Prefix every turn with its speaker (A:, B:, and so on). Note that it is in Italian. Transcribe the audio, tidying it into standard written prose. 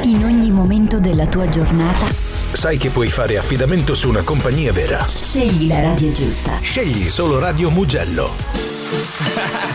A: In ogni momento della tua giornata
B: sai che puoi fare affidamento su una compagnia vera.
A: scegli la radio giusta.
B: Scegli solo Radio Mugello.